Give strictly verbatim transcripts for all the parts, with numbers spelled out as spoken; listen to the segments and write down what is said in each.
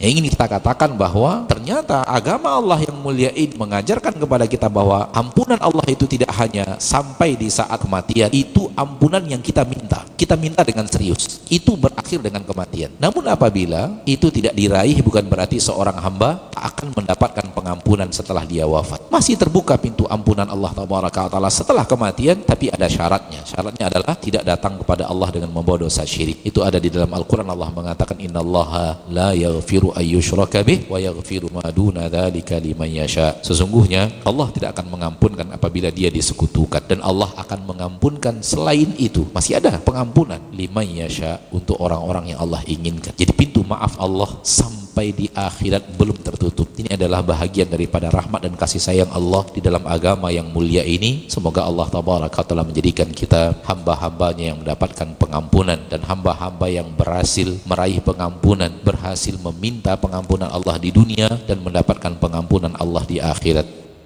Yang ingin kita katakan bahwa ternyata agama Allah yang mulia ini mengajarkan kepada kita bahwa ampunan Allah itu tidak hanya sampai di saat kematian, itu ampunan yang kita minta. Kita minta dengan serius, itu berakhir dengan kematian. Namun apabila itu tidak diraih, bukan berarti seorang hamba akan mendapatkan pengampunan setelah dia wafat. Masih terbuka pintu ampunan Allah Taala setelah kematian, tapi ada syaratnya. Syaratnya adalah tidak datang kepada Allah dengan membawa dosa syirik. Itu ada di dalam Al-Quran. Allah mengatakan innallaha la yaghfiru ayyushraka bih wa yaghfiru ma duna dzalika liman yasha. Sesungguhnya Allah tidak akan mengampunkan apabila dia disekutukan, dan Allah akan mengampunkan selain itu. Masih ada pengampunan liman yasha untuk orang-orang yang Allah inginkan. Jadi pintu maaf Allah sampai di akhirat belum tertutup. Ini adalah bahagian daripada rahmat dan kasih sayang Allah di dalam agama yang mulia ini. Semoga Allah tabaraka wa taala menjadikan kita hamba-hambanya yang mendapatkan pengampunan, dan hamba-hamba yang berhasil meraih pengampunan, berhasil meminta pengampunan Allah di dunia dan mendapatkan pengampunan Allah di akhirat.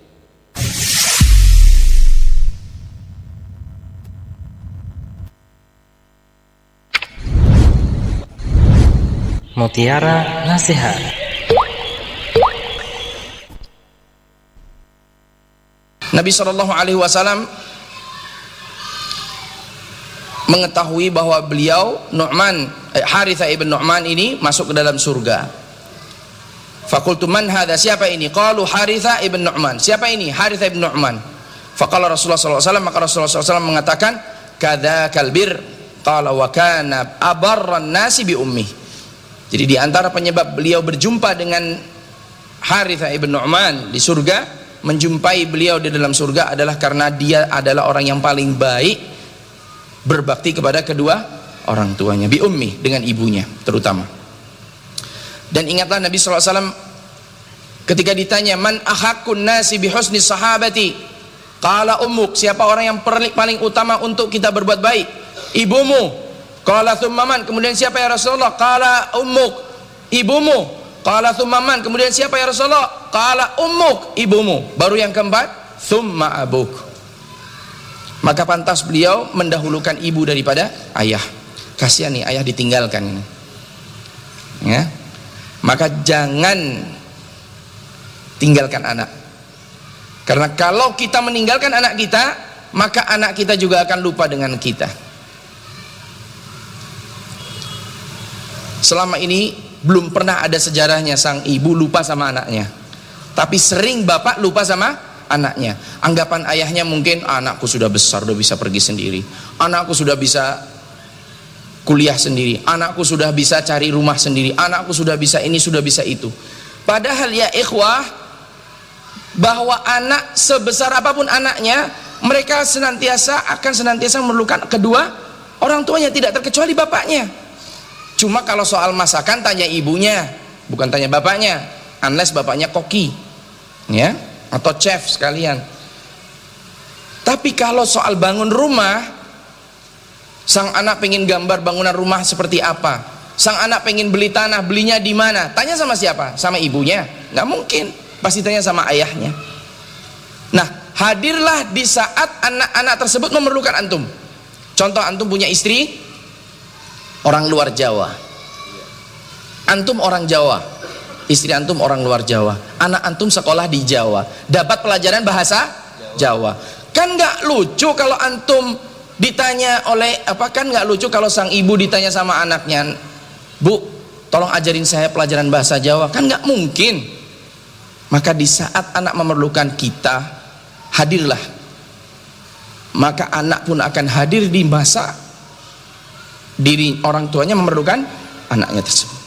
Mutiara Nasihat. Nabi shallallahu alaihi wasallam mengetahui bahwa beliau Nu'man eh, Harithah ibn Nu'man ini masuk ke dalam surga. Fakultu man hadha, siapa ini? Qalu Harithah ibn Nu'man. Siapa ini? Harithah ibn Nu'man. Faqala Rasulullah sallallahu alaihi wasallam, maka Rasulullah sallallahu alaihi wasallam mengatakan kadzakal bir, qala wa kana abarran nasi bi ummi. Jadi di antara penyebab beliau berjumpa dengan Harithah ibn Nu'man di surga, menjumpai beliau di dalam surga adalah karena dia adalah orang yang paling baik, berbakti kepada kedua orang tuanya, bi ummi, dengan ibunya terutama. Dan ingatlah Nabi sallallahu alaihi wasallam ketika ditanya man ahaqqun nasi bi husni sahabati, qala ummuk, siapa orang yang paling utama untuk kita berbuat baik? Ibumu. Qala thumma man, kemudian siapa ya Rasulullah? Qala ummuk, ibumu. Qala thumma man, kemudian siapa ya Rasulullah? Qala ummuk, ibumu. Baru yang keempat, thumma abuk. Maka pantas beliau mendahulukan ibu daripada ayah. Kasihan nih ayah ditinggalkan ini, ya. Maka jangan tinggalkan anak, karena kalau kita meninggalkan anak kita, maka anak kita juga akan lupa dengan kita. Selama ini belum pernah ada sejarahnya sang ibu lupa sama anaknya, tapi sering bapak lupa sama anaknya. Anggapan ayahnya mungkin anakku sudah besar, sudah bisa pergi sendiri, anakku sudah bisa kuliah sendiri, anakku sudah bisa cari rumah sendiri, anakku sudah bisa ini, sudah bisa itu. Padahal ya ikhwah, bahwa anak sebesar apapun anaknya, mereka senantiasa akan senantiasa memerlukan kedua orang tuanya, tidak terkecuali bapaknya. Cuma kalau soal masakan tanya ibunya, bukan tanya bapaknya, unless bapaknya koki, ya, atau chef sekalian. Tapi kalau soal bangun rumah, sang anak pengen gambar bangunan rumah seperti apa, sang anak pengen beli tanah, belinya di mana, tanya sama siapa? Sama ibunya? Nggak mungkin, pasti tanya sama ayahnya. Nah, hadirlah di saat anak-anak tersebut memerlukan antum. Contoh, antum punya istri orang luar Jawa, antum orang Jawa, istri antum orang luar Jawa, anak antum sekolah di Jawa, dapat pelajaran bahasa Jawa. Kan nggak lucu kalau antum ditanya oleh apa, kan nggak lucu kalau sang ibu ditanya sama anaknya, Bu, tolong ajarin saya pelajaran bahasa Jawa, kan nggak mungkin. Maka di saat anak memerlukan kita, hadirlah. Maka anak pun akan hadir di masa diri orang tuanya memerlukan anaknya tersebut.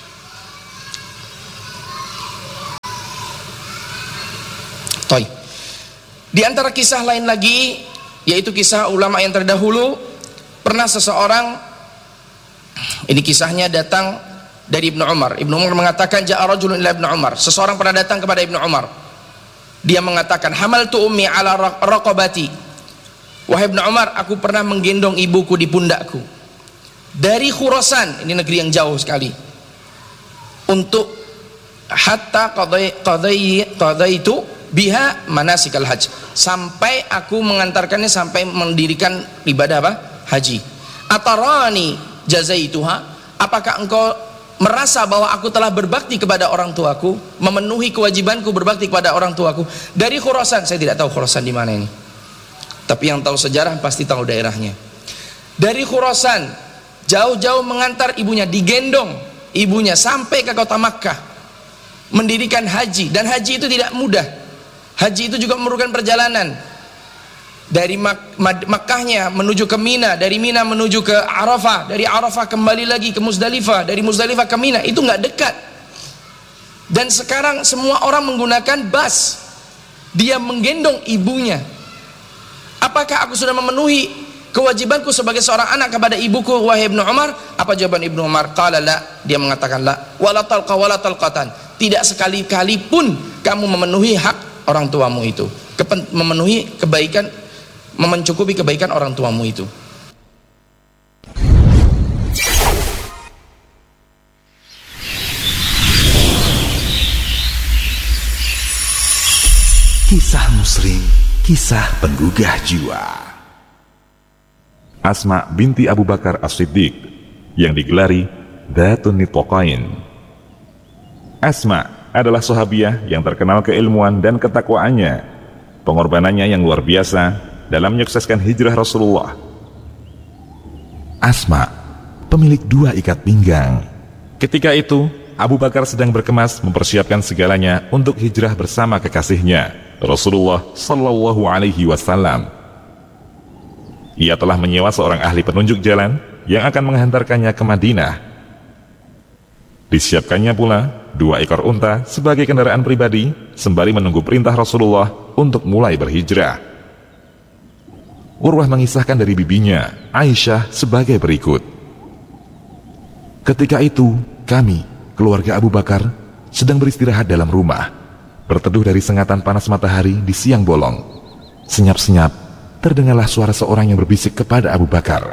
Toy. Di antara kisah lain lagi, yaitu kisah ulama yang terdahulu, pernah seseorang, ini kisahnya datang dari Ibnu Umar. Ibnu Umar mengatakan, ja'a rajulun ila Ibnu Umar, seseorang pernah datang kepada Ibnu Umar. Dia mengatakan, hamaltu ummi ala raqabati, wahai Ibnu Umar, aku pernah menggendong ibuku di pundakku dari Khurasan, ini negeri yang jauh sekali, untuk hatta qadai qadai qadaitu biha manasikal hajj, sampai aku mengantarkannya sampai mendirikan ibadah apa? Haji. Atarani jazaituha, apakah engkau merasa bahwa aku telah berbakti kepada orang tuaku, memenuhi kewajibanku berbakti kepada orang tuaku dari Khurasan. Saya tidak tahu Khurasan di mana ini, tapi yang tahu sejarah pasti tahu daerahnya. Dari Khurasan jauh-jauh mengantar ibunya, digendong ibunya sampai ke kota Makkah, mendirikan haji. Dan haji itu tidak mudah. Haji itu juga memerlukan perjalanan dari Mak Mak Makkahnya menuju ke Mina, dari Mina menuju ke Arafah, dari Arafah kembali lagi ke Muzdalifah, dari Muzdalifah ke Mina. Itu nggak dekat. Dan sekarang semua orang menggunakan bus. Dia menggendong ibunya. Apakah aku sudah memenuhi kewajibanku sebagai seorang anak kepada ibuku, wahai Ibnu Umar? Apa jawaban Ibnu Umar? Qala la, dia mengatakan la, wala talqa wala talqatan. Tidak sekali-kali pun kamu memenuhi hak orang tuamu itu, Kepen memenuhi kebaikan, mencukupi kebaikan orang tuamu itu. Kisah Muslim, kisah penggugah jiwa. Asma binti Abu Bakar As-Siddiq yang digelari Dzatun Nitaqain. Asma adalah sahabiah yang terkenal keilmuan dan ketakwaannya, pengorbanannya yang luar biasa dalam menyukseskan hijrah Rasulullah. Asma, pemilik dua ikat pinggang. Ketika itu, Abu Bakar sedang berkemas mempersiapkan segalanya untuk hijrah bersama kekasihnya, Rasulullah Sallallahu Alaihi Wasallam. Ia telah menyewa seorang ahli penunjuk jalan yang akan menghantarkannya ke Madinah. Disiapkannya pula dua ekor unta sebagai kendaraan pribadi sembari menunggu perintah Rasulullah untuk mulai berhijrah. Urwah mengisahkan dari bibinya, Aisyah, sebagai berikut. Ketika itu, kami, keluarga Abu Bakar, sedang beristirahat dalam rumah, berteduh dari sengatan panas matahari di siang bolong. Senyap-senyap, terdengarlah suara seorang yang berbisik kepada Abu Bakar.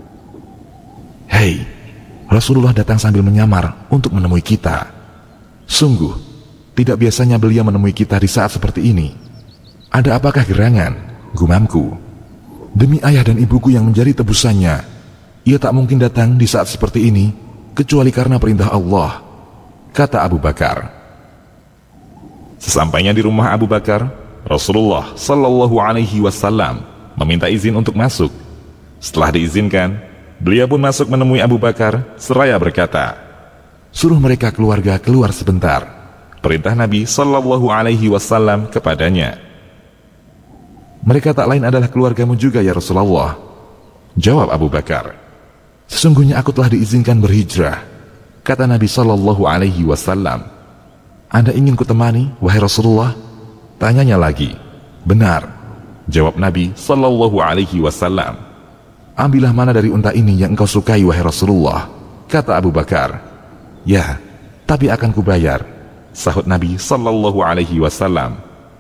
Hei, Rasulullah datang sambil menyamar untuk menemui kita. Sungguh, tidak biasanya beliau menemui kita di saat seperti ini. Ada apakah gerangan? Gumamku. Demi ayah dan ibuku yang menjadi tebusannya, ia tak mungkin datang di saat seperti ini, kecuali karena perintah Allah, kata Abu Bakar. Sesampainya di rumah Abu Bakar, Rasulullah Sallallahu Alaihi Wasallam meminta izin untuk masuk. Setelah diizinkan, beliau pun masuk menemui Abu Bakar seraya berkata, suruh mereka keluarga keluar sebentar. Perintah Nabi Sallallahu Alaihi Wasallam kepadanya. Mereka tak lain adalah keluargamu juga ya Rasulullah, jawab Abu Bakar. Sesungguhnya aku telah diizinkan berhijrah, kata Nabi Sallallahu Alaihi Wasallam. Anda ingin kutemani, wahai Rasulullah? Tanyanya lagi. Benar, jawab Nabi Sallallahu Alaihi Wasallam. Ambillah mana dari unta ini yang engkau sukai, wahai Rasulullah, kata Abu Bakar. Ya, tapi akan kubayar, sahut Nabi Sallallahu Alaihi Wasallam.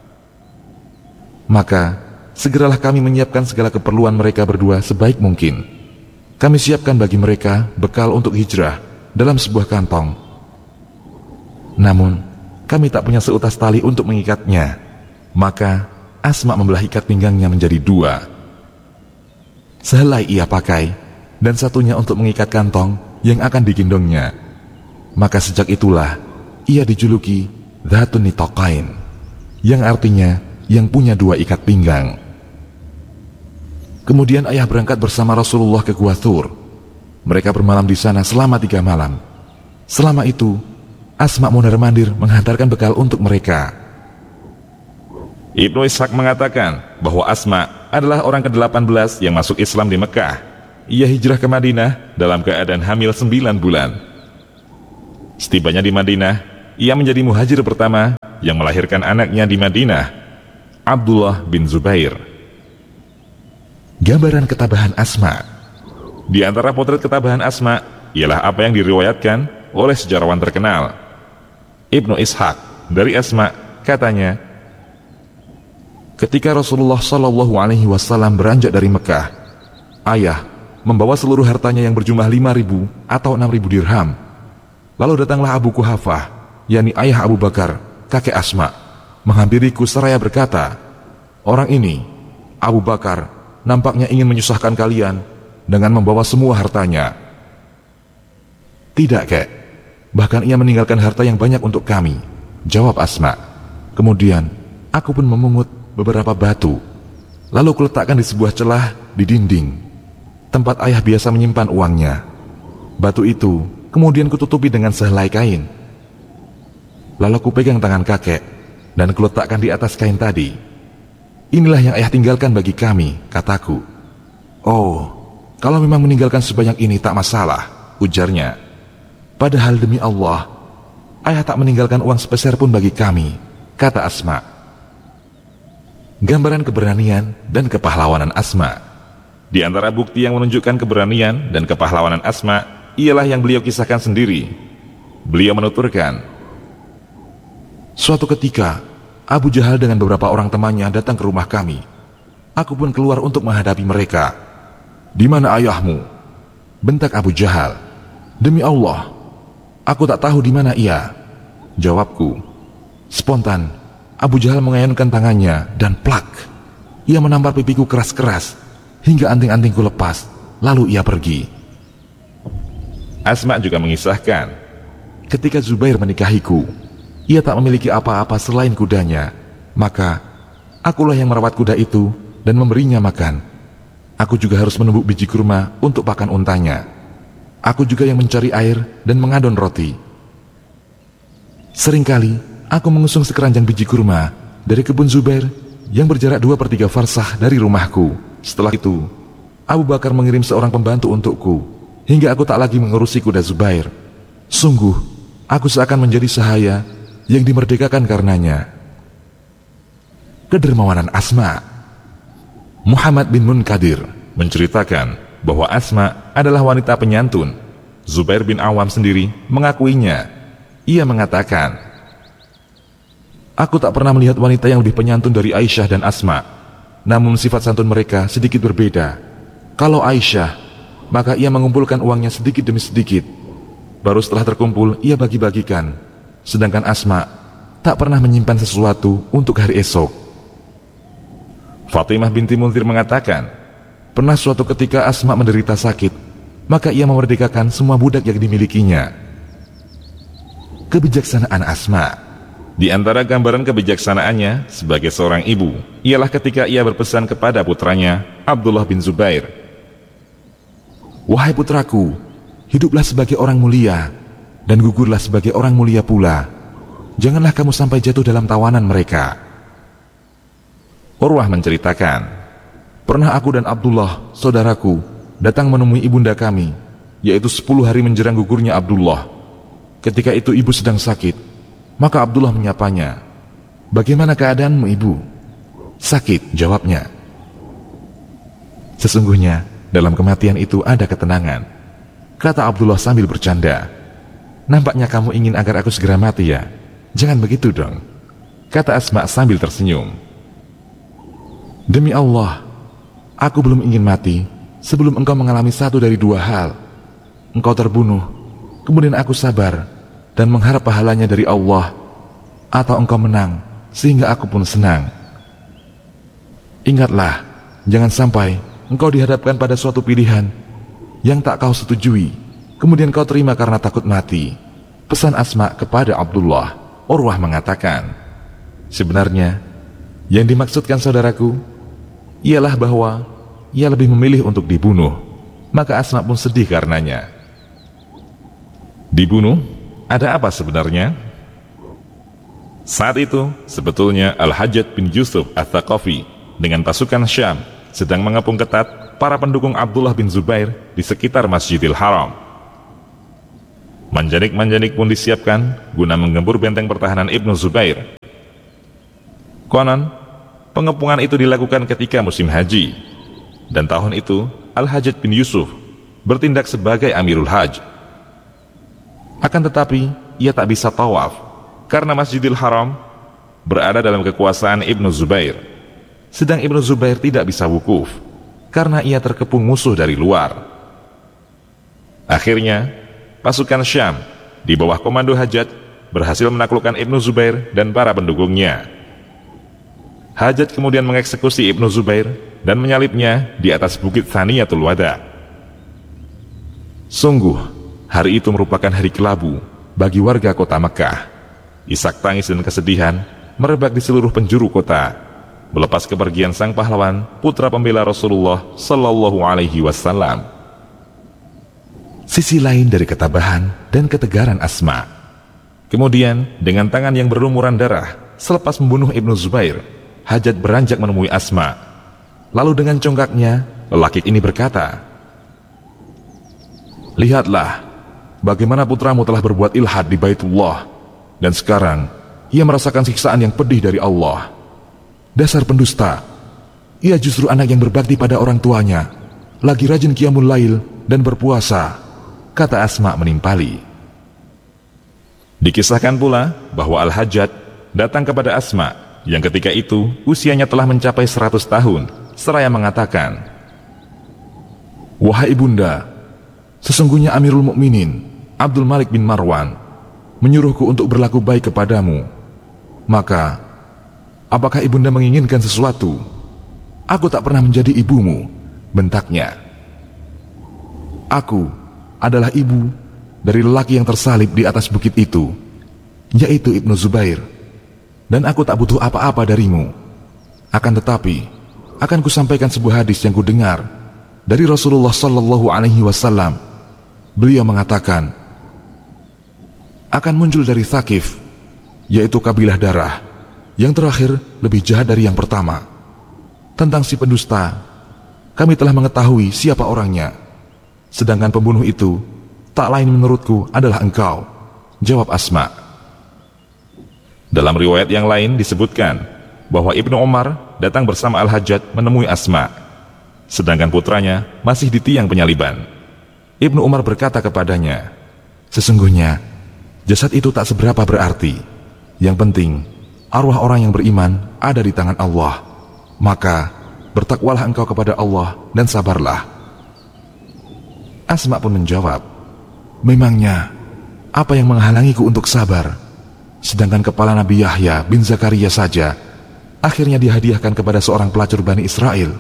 Maka segeralah kami menyiapkan segala keperluan mereka berdua sebaik mungkin. Kami siapkan bagi mereka bekal untuk hijrah dalam sebuah kantong. Namun, kami tak punya seutas tali untuk mengikatnya. Maka, Asma membelah ikat pinggangnya menjadi dua. Sehelai ia pakai, dan satunya untuk mengikat kantong yang akan digendongnya. Maka sejak itulah, ia dijuluki Dzatun Nitaqain, yang artinya yang punya dua ikat pinggang. Kemudian ayah berangkat bersama Rasulullah ke Gua Thur. Mereka bermalam di sana selama tiga malam. Selama itu, Asma mondar-mandir menghantarkan bekal untuk mereka. Ibnu Ishaq mengatakan bahwa Asma adalah orang ke delapan belas yang masuk Islam di Mekah. Ia hijrah ke Madinah dalam keadaan hamil sembilan bulan. Setibanya di Madinah, ia menjadi muhajir pertama yang melahirkan anaknya di Madinah, Abdullah bin Zubair. Gambaran ketabahan Asma. Di antara potret ketabahan Asma ialah apa yang diriwayatkan oleh sejarawan terkenal Ibnu Ishaq dari Asma, katanya, ketika Rasulullah Shallallahu Alaihi Wasallam beranjak dari Mekah, ayah membawa seluruh hartanya yang berjumlah lima ribu atau enam ribu dirham. Lalu datanglah Abu Quhafah, yakni ayah Abu Bakar, kakek Asma, menghampiriku seraya berkata, orang ini, Abu Bakar, nampaknya ingin menyusahkan kalian dengan membawa semua hartanya. Tidak, kek, Bahkan ia meninggalkan harta yang banyak untuk kami, jawab Asma. Kemudian aku pun memungut beberapa batu, lalu kuletakkan di sebuah celah di dinding, tempat ayah biasa menyimpan uangnya. Batu itu kemudian kututupi dengan sehelai kain. Lalu kupegang tangan kakek dan kuletakkan di atas kain tadi. Inilah yang ayah tinggalkan bagi kami, kataku. Oh, kalau memang meninggalkan sebanyak ini tak masalah, ujarnya. Padahal demi Allah, ayah tak meninggalkan uang sepeser pun bagi kami, kata Asma. Gambaran keberanian dan kepahlawanan Asma. Di antara bukti yang menunjukkan keberanian dan kepahlawanan Asma ialah yang beliau kisahkan sendiri. Beliau menuturkan, suatu ketika Abu Jahal dengan beberapa orang temannya datang ke rumah kami. Aku pun keluar untuk menghadapi mereka. Di mana ayahmu? Bentak Abu Jahal. Demi Allah, aku tak tahu di mana ia, jawabku. Spontan Abu Jahal mengayunkan tangannya dan plak, ia menampar pipiku keras-keras hingga anting-antingku lepas. Lalu ia pergi. Asma juga mengisahkan, ketika Zubair menikahiku, ia tak memiliki apa-apa selain kudanya. Maka akulah yang merawat kuda itu dan memberinya makan. Aku juga harus menembuk biji kurma untuk pakan untanya. Aku juga yang mencari air dan mengadon roti. Seringkali aku mengusung sekeranjang biji kurma dari kebun Zubair yang berjarak dua per tiga farsah dari rumahku. Setelah itu, Abu Bakar mengirim seorang pembantu untukku, hingga aku tak lagi mengurusi kuda Zubair. Sungguh, aku seakan menjadi sahaya yang dimerdekakan karenanya. Kedermawanan Asma. Muhammad bin Munkadir menceritakan bahwa Asma adalah wanita penyantun. Zubair bin Awam sendiri mengakuinya. Ia mengatakan, aku tak pernah melihat wanita yang lebih penyantun dari Aisyah dan Asma. Namun sifat santun mereka sedikit berbeda. Kalau Aisyah, maka ia mengumpulkan uangnya sedikit demi sedikit. Baru setelah terkumpul, ia bagi-bagikan. Sedangkan Asma tak pernah menyimpan sesuatu untuk hari esok. Fatimah binti Munzir mengatakan, pernah suatu ketika Asma menderita sakit, maka ia memerdekakan semua budak yang dimilikinya. Kebijaksanaan Asma. Di antara gambaran kebijaksanaannya sebagai seorang ibu ialah ketika ia berpesan kepada putranya Abdullah bin Zubair, wahai putraku, hiduplah sebagai orang mulia dan gugurlah sebagai orang mulia pula. Janganlah kamu sampai jatuh dalam tawanan mereka. Urwah menceritakan, pernah aku dan Abdullah, saudaraku, datang menemui ibunda kami, yaitu sepuluh hari menjelang gugurnya Abdullah. Ketika itu ibu sedang sakit, maka Abdullah menyapanya. Bagaimana keadaanmu, ibu? Sakit, jawabnya. Sesungguhnya dalam kematian itu ada ketenangan, kata Abdullah sambil bercanda. Nampaknya kamu ingin agar aku segera mati ya? Jangan begitu dong, kata Asma sambil tersenyum. Demi Allah, aku belum ingin mati sebelum engkau mengalami satu dari dua hal. Engkau terbunuh, kemudian aku sabar dan mengharap pahalanya dari Allah, atau engkau menang sehingga aku pun senang. Ingatlah, jangan sampai engkau dihadapkan pada suatu pilihan yang tak kau setujui, kemudian kau terima karena takut mati. Pesan Asma kepada Abdullah. Urwah mengatakan, sebenarnya yang dimaksudkan saudaraku ialah bahwa ia lebih memilih untuk dibunuh. Maka Asma pun sedih karenanya. Dibunuh? Ada apa sebenarnya? Saat itu, sebetulnya Al-Hajjaj bin Yusuf Ats-Tsaqafi dengan pasukan Syam sedang mengepung ketat para pendukung Abdullah bin Zubair di sekitar Masjidil Haram. Manjanik-manjanik pun disiapkan guna menggempur benteng pertahanan Ibnu Zubair. Konon, pengepungan itu dilakukan ketika musim haji, dan tahun itu Al-Hajjaj bin Yusuf bertindak sebagai Amirul Hajj. Akan tetapi, ia tak bisa tawaf karena Masjidil Haram berada dalam kekuasaan Ibnu Zubair, sedang Ibnu Zubair tidak bisa wukuf karena ia terkepung musuh dari luar. Akhirnya, pasukan Syam di bawah komando Hajjaj berhasil menaklukkan Ibnu Zubair dan para pendukungnya. Hajjaj kemudian mengeksekusi Ibnu Zubair dan menyalibnya di atas bukit Thaniyatul Wada. Sungguh, hari itu merupakan hari kelabu bagi warga kota Mekah. Isak tangis dan kesedihan merebak di seluruh penjuru kota, melepas kepergian sang pahlawan, putra pembela Rasulullah Sallallahu Alaihi Wasallam. Sisi lain dari ketabahan dan ketegaran Asma. Kemudian, dengan tangan yang berlumuran darah, selepas membunuh Ibnu Zubair, Hajjaj beranjak menemui Asma. Lalu dengan congkaknya, lelaki ini berkata, "Lihatlah, bagaimana putramu telah berbuat ilhad di Baitullah, dan sekarang ia merasakan siksaan yang pedih dari Allah. Dasar pendusta, ia justru anak yang berbakti pada orang tuanya, lagi rajin qiyamul lail dan berpuasa," kata Asma menimpali. Dikisahkan pula bahwa Al-Hajjaj datang kepada Asma yang ketika itu usianya telah mencapai seratus tahun, seraya mengatakan, "Wahai ibunda, sesungguhnya Amirul Mukminin Abdul Malik bin Marwan menyuruhku untuk berlaku baik kepadamu. Maka, apakah ibunda menginginkan sesuatu? Aku tak pernah menjadi ibumu," bentaknya. "Aku adalah ibu dari lelaki yang tersalib di atas bukit itu, yaitu Ibnu Zubair, dan aku tak butuh apa-apa darimu. Akan tetapi, akan kusampaikan sebuah hadis yang kudengar dari Rasulullah Sallallahu Alaihi Wasallam. Beliau mengatakan, akan muncul dari Thaqif, yaitu kabilah darah, yang terakhir lebih jahat dari yang pertama. Tentang si pendusta, kami telah mengetahui siapa orangnya, sedangkan pembunuh itu tak lain menurutku adalah engkau," jawab Asma. Dalam riwayat yang lain disebutkan bahwa Ibnu Umar datang bersama Al-Hajjaj menemui Asma, sedangkan putranya masih di tiang penyaliban. Ibnu Umar berkata kepadanya, "Sesungguhnya jasad itu tak seberapa berarti. Yang penting, arwah orang yang beriman ada di tangan Allah. Maka, bertakwalah engkau kepada Allah dan sabarlah." Asma pun menjawab, "Memangnya, apa yang menghalangiku untuk sabar? Sedangkan kepala Nabi Yahya bin Zakaria saja akhirnya dihadiahkan kepada seorang pelacur Bani Israel."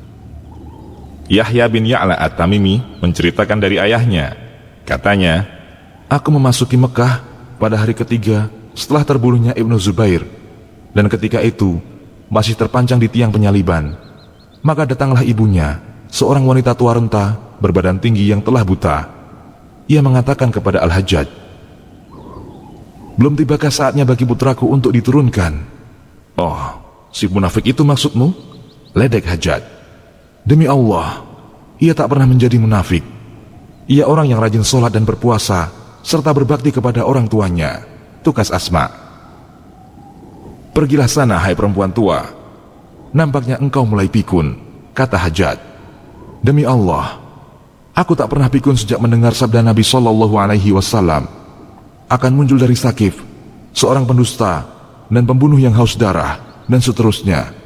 Yahya bin Ya'la At-Tamimi menceritakan dari ayahnya. Katanya, "Aku memasuki Mekah pada hari ketiga setelah terbunuhnya Ibnu Zubair, dan ketika itu masih terpancang di tiang penyaliban. Maka datanglah ibunya, seorang wanita tua renta berbadan tinggi yang telah buta. Ia mengatakan kepada Al-Hajjaj, 'Belum tibakah saatnya bagi putraku untuk diturunkan?' 'Oh, si munafik itu maksudmu?' ledek Hajjaj. 'Demi Allah, ia tak pernah menjadi munafik. Ia orang yang rajin sholat dan berpuasa serta berbakti kepada orang tuanya,' tukas Asma. 'Pergilah sana, hai perempuan tua. Nampaknya engkau mulai pikun,' kata Hajjaj. 'Demi Allah, aku tak pernah pikun sejak mendengar sabda Nabi Sallallahu Alaihi Wasallam, akan muncul dari Thaqif seorang pendusta dan pembunuh yang haus darah, dan seterusnya.'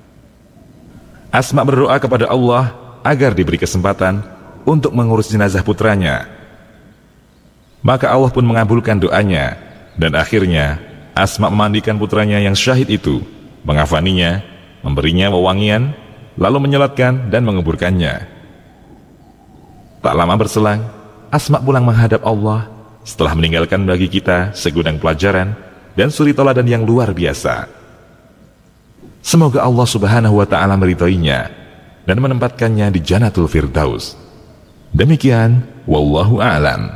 Asma berdoa kepada Allah agar diberi kesempatan untuk mengurus jenazah putranya. Maka Allah pun mengabulkan doanya, dan akhirnya Asma memandikan putranya yang syahid itu, mengafaninya, memberinya wewangian, lalu menyolatkan dan menguburkannya. Tak lama berselang, Asma pulang menghadap Allah setelah meninggalkan bagi kita segudang pelajaran dan suri teladan yang luar biasa. Semoga Allah Subhanahu wa Ta'ala meridhoinya dan menempatkannya di Jannatul Firdaus. Demikian, wallahu a'lam.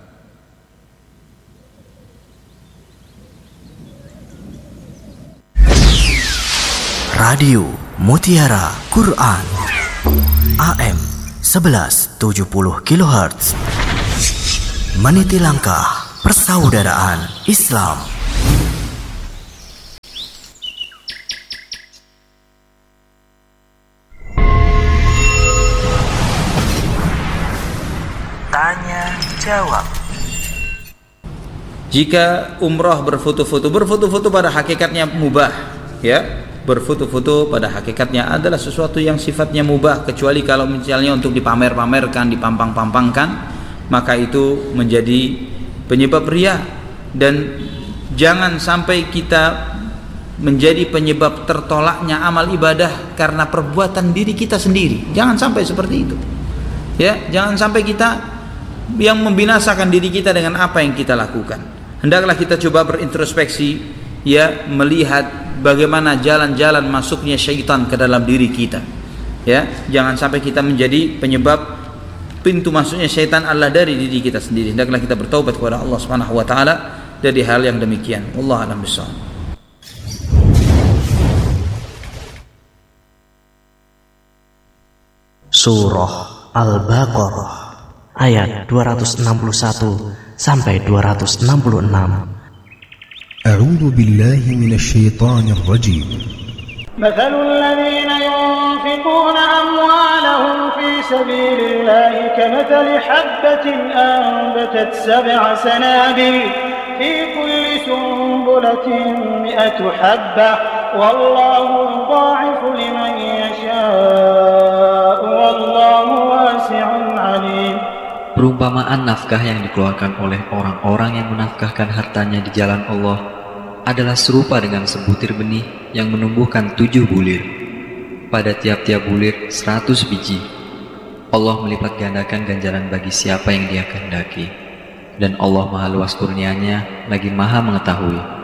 Radio Mutiara Quran A M sebelas tujuh puluh kilohertz, meniti langkah persaudaraan Islam. Tanya jawab. Jika umrah berfoto-foto, berfoto-foto pada hakikatnya mubah, ya. Berfoto-foto pada hakikatnya adalah sesuatu yang sifatnya mubah, kecuali kalau misalnya untuk dipamer-pamerkan, dipampang-pampangkan, maka itu menjadi penyebab riya. Dan jangan sampai kita menjadi penyebab tertolaknya amal ibadah karena perbuatan diri kita sendiri. Jangan sampai seperti itu. Ya, jangan sampai kita yang membinasakan diri kita dengan apa yang kita lakukan. Hendaklah kita coba berintrospeksi, ya, melihat bagaimana jalan-jalan masuknya syaitan ke dalam diri kita. Ya, jangan sampai kita menjadi penyebab pintu masuknya syaitan adalah dari diri kita sendiri. Hendaklah kita bertaubat kepada Allah Subhanahu wa taala dari hal yang demikian. Wallahu a'lam bishawab. Surah Al-Baqarah ayat dua ratus enam puluh satu sampai dua ratus enam puluh enam. A'udzu billahi minasy syaithanir rajim. مثل الذين ينفقون أموالهم في سبيل الله كمثل حبة أنبتت سبع سنابل في كل سنبلة مئة حبة والله يضاعف لمن يشاء والله واسع عليم. Perumpamaan nafkah yang dikeluarkan oleh orang-orang yang menafkahkan hartanya di jalan Allah adalah serupa dengan sebutir benih yang menumbuhkan tujuh bulir. Pada tiap-tiap bulir seratus biji. Allah melipat gandakan ganjaran bagi siapa yang Dia kehendaki. Dan Allah Maha luas kurnianya lagi Maha mengetahui.